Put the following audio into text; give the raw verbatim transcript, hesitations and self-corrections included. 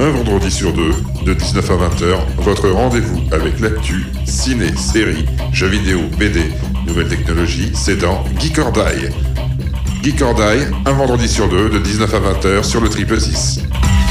Un vendredi sur deux, de dix-neuf à vingt heures, votre rendez-vous avec l'actu, ciné, séries, jeux vidéo, B D, nouvelles technologies, c'est dans Geek or Die. Geek or Die, un vendredi sur deux, de dix-neuf à vingt heures sur le Triple six.